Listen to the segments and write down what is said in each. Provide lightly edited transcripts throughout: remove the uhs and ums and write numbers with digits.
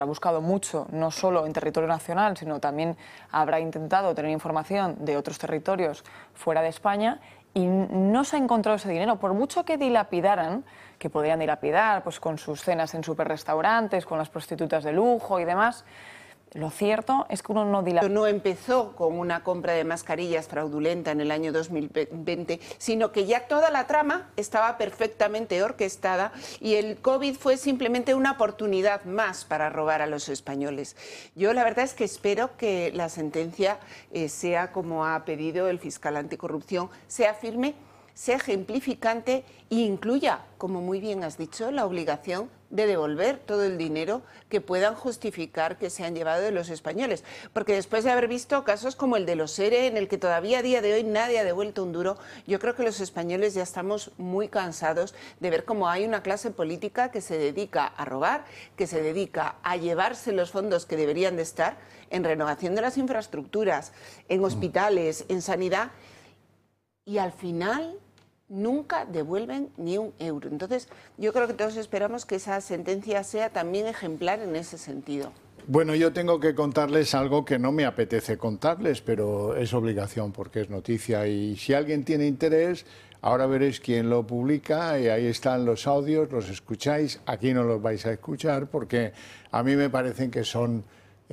ha buscado mucho, no solo en territorio nacional, sino también habrá intentado tener información de otros territorios fuera de España y no se ha encontrado ese dinero. Por mucho que dilapidaran, que podrían dilapidar pues, con sus cenas en superrestaurantes, con las prostitutas de lujo y demás, lo cierto es que uno no dilapida. No empezó con una compra de mascarillas fraudulenta en el año 2020, sino que ya toda la trama estaba perfectamente orquestada y el COVID fue simplemente una oportunidad más para robar a los españoles. Yo la verdad es que espero que la sentencia sea como ha pedido el fiscal anticorrupción, sea firme, sea ejemplificante e incluya, como muy bien has dicho, la obligación de devolver todo el dinero que puedan justificar que se han llevado de los españoles. Porque después de haber visto casos como el de los ERE, en el que todavía a día de hoy nadie ha devuelto un duro, yo creo que los españoles ya estamos muy cansados de ver cómo hay una clase política que se dedica a robar, que se dedica a llevarse los fondos que deberían de estar en renovación de las infraestructuras, en hospitales, en sanidad, y al final nunca devuelven ni un euro. Entonces, yo creo que todos esperamos que esa sentencia sea también ejemplar en ese sentido. Bueno, yo tengo que contarles algo que no me apetece contarles, pero es obligación porque es noticia. Y si alguien tiene interés, ahora veréis quién lo publica y ahí están los audios, los escucháis. Aquí no los vais a escuchar porque a mí me parecen que son,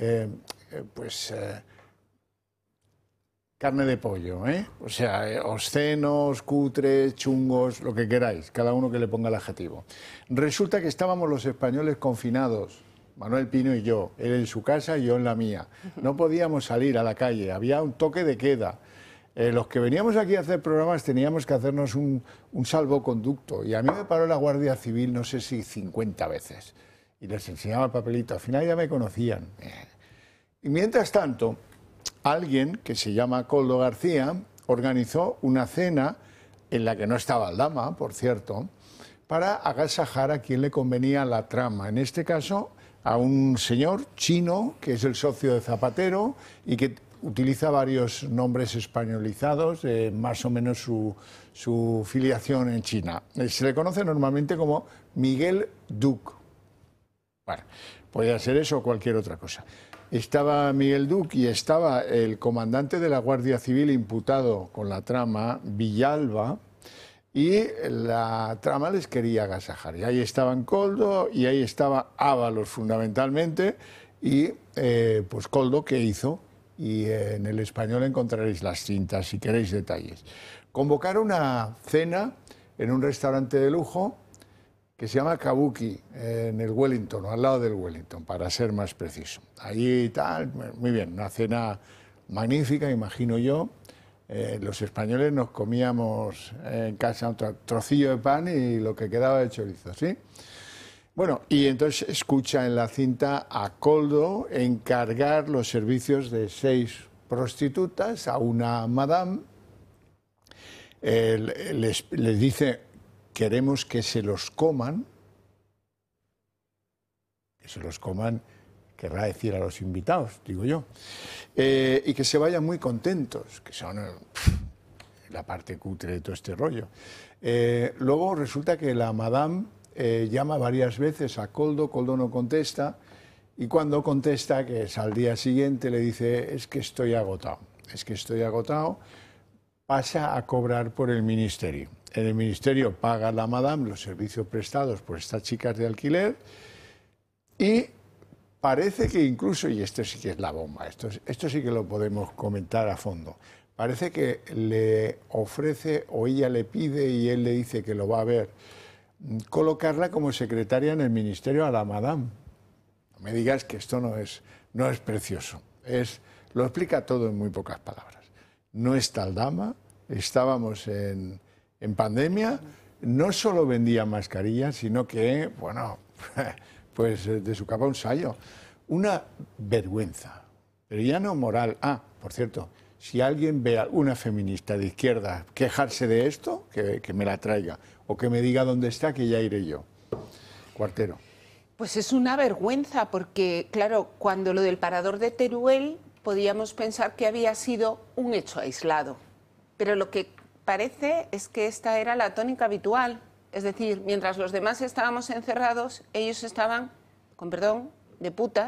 carne de pollo, ¿eh? O sea, obscenos, cutres, chungos, lo que queráis, cada uno que le ponga el adjetivo. Resulta que estábamos los españoles confinados, Manuel Pino y yo, él en su casa y yo en la mía. No podíamos salir a la calle, había un toque de queda. Los que veníamos aquí a hacer programas teníamos que hacernos un salvoconducto y a mí me paró la Guardia Civil, no sé si 50 veces, y les enseñaba el papelito, al final ya me conocían. Y mientras tanto, alguien que se llama Koldo García organizó una cena en la que no estaba Aldama, por cierto, para agasajar a quien le convenía la trama. En este caso, a un señor chino que es el socio de Zapatero y que utiliza varios nombres españolizados, más o menos su filiación en China. Se le conoce normalmente como Miguel Duc. Bueno, podría ser eso o cualquier otra cosa. Estaba Miguel Duc y estaba el comandante de la Guardia Civil imputado con la trama, Villalba, y la trama les quería agasajar. Y ahí estaban Koldo y ahí estaba Ábalos fundamentalmente y pues Koldo, ¿qué hizo? Y en El Español encontraréis las cintas si queréis detalles. Convocaron una cena en un restaurante de lujo que se llama Kabuki, en el Wellington, o al lado del Wellington, para ser más preciso. Allí tal, muy bien, una cena magnífica, imagino yo. Los españoles nos comíamos en casa un trocillo de pan y lo que quedaba de chorizo, ¿sí? Bueno, y entonces escucha en la cinta a Koldo encargar los servicios de 6 prostitutas a una madame. Les dice: queremos que se los coman. Que se los coman querrá decir a los invitados, digo yo. Y que se vayan muy contentos, que son la parte cutre de todo este rollo. Luego resulta que la madame llama varias veces a Koldo, Koldo no contesta, y cuando contesta, que es al día siguiente, le dice: es que estoy agotado, pasa a cobrar por el ministerio. En el ministerio paga la madame los servicios prestados por estas chicas de alquiler y parece que incluso, y esto sí que es la bomba, esto sí que lo podemos comentar a fondo, parece que le ofrece o ella le pide y él le dice que lo va a ver, colocarla como secretaria en el ministerio a la madame. No me digas que esto no es precioso, lo explica todo en muy pocas palabras. No está Aldama, estábamos en pandemia, no solo vendía mascarillas, sino que, bueno, pues de su capa un sayo. Una vergüenza, pero ya no moral. Ah, por cierto, si alguien ve a una feminista de izquierda quejarse de esto, que me la traiga, o que me diga dónde está, que ya iré yo. Cuartero. Pues es una vergüenza, porque, claro, cuando lo del parador de Teruel podíamos pensar que había sido un hecho aislado, pero lo que parece es que esta era la tónica habitual, es decir, mientras los demás estábamos encerrados, ellos estaban, con perdón, de putas.